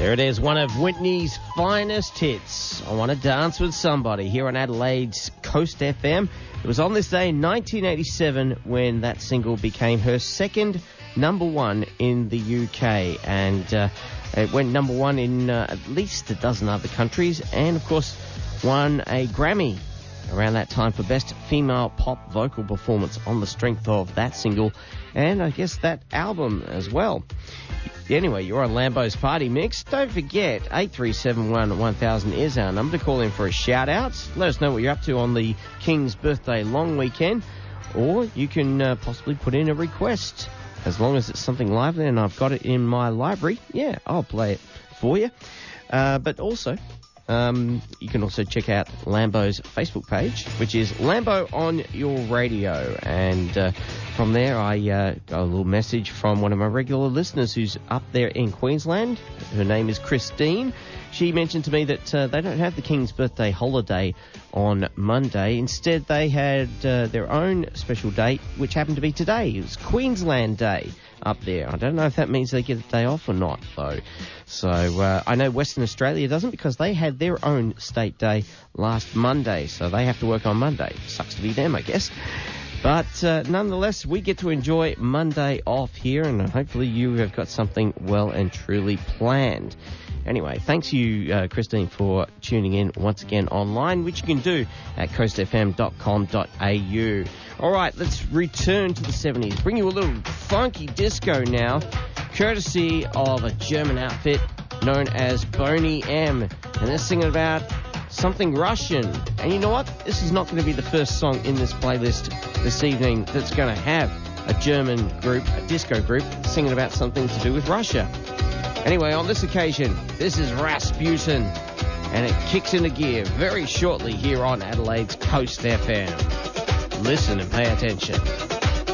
There it is, one of Whitney's finest hits. I Want to Dance with Somebody here on Adelaide's Coast FM. It was on this day in 1987 when that single became her second number one in the UK. And it went number one in at least a dozen other countries and, of course, won a Grammy around that time for Best Female Pop Vocal Performance on the strength of that single and I guess that album as well. Anyway, you're on Lambo's Party Mix. Don't forget, 8371-1000 is our number to call in for a shout-out. Let us know what you're up to on the King's birthday long weekend, or you can possibly put in a request. As long as it's something lively and I've got it in my library, yeah, I'll play it for you. But also, you can also check out Lambo's Facebook page, which is Lambo on Your Radio. And from there, I got a little message from one of my regular listeners who's up there in Queensland. Her name is Christine. She mentioned to me that they don't have the King's birthday holiday on Monday. Instead, they had their own special date, which happened to be today. It was Queensland Day up there. I don't know if that means they get a day off or not, though. So I know Western Australia doesn't because they had their own state day last Monday, so they have to work on Monday. Sucks to be them, I guess. But nonetheless, we get to enjoy Monday off here, and hopefully you have got something well and truly planned. Anyway, thanks you, Christine, for tuning in once again online, which you can do at coastfm.com.au. All right, let's return to the 70s. Bring you a little funky disco now, courtesy of a German outfit known as Boney M. And they're singing about something Russian. And you know what? This is not going to be the first song in this playlist this evening that's going to have a German group, a disco group, singing about something to do with Russia. Anyway, on this occasion, this is Rasputin, and it kicks into gear very shortly here on Adelaide's Coast FM. Listen and pay attention.